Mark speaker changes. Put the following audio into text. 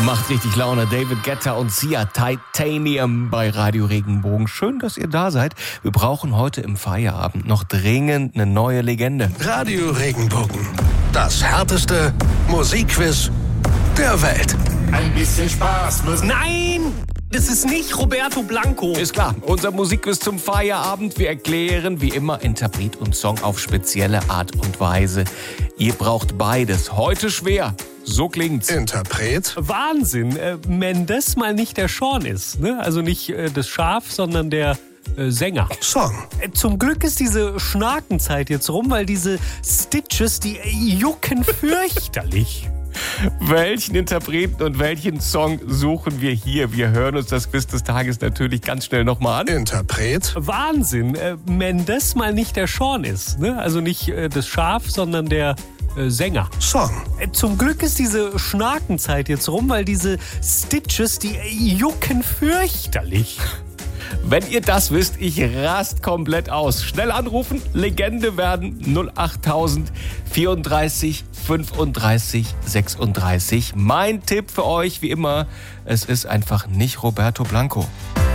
Speaker 1: Macht richtig Laune. David Guetta und Sia, Titanium bei Radio Regenbogen. Schön, dass ihr da seid. Wir brauchen heute im Feierabend noch dringend eine neue Legende.
Speaker 2: Radio Regenbogen. Das härteste Musikquiz der Welt.
Speaker 3: Ein bisschen Spaß muss... Nein! Das ist nicht Roberto Blanco.
Speaker 1: Ist klar, unser Musikquiz zum Feierabend. Wir erklären wie immer Interpret und Song auf spezielle Art und Weise. Ihr braucht beides. Heute schwer. So klingt's.
Speaker 2: Interpret.
Speaker 3: Wahnsinn, wenn das mal nicht der Sean ist, ne? Also nicht das Schaf, sondern der Sänger.
Speaker 2: Song.
Speaker 3: Zum Glück ist diese Schnakenzeit jetzt rum, weil diese Stitches, die jucken fürchterlich.
Speaker 1: Welchen Interpreten und welchen Song suchen wir hier? Wir hören uns das Quiz des Tages natürlich ganz schnell nochmal an.
Speaker 2: Interpret.
Speaker 3: Wahnsinn, wenn das mal nicht der Sean ist, ne? Also nicht das Schaf, sondern der Sänger.
Speaker 2: Song.
Speaker 3: Zum Glück ist diese Schnakenzeit jetzt rum, weil diese Stitches, die jucken fürchterlich.
Speaker 1: Wenn ihr das wisst, ich rast komplett aus. Schnell anrufen, Legende werden 08000 34 35 36. Mein Tipp für euch, wie immer, es ist einfach nicht Roberto Blanco.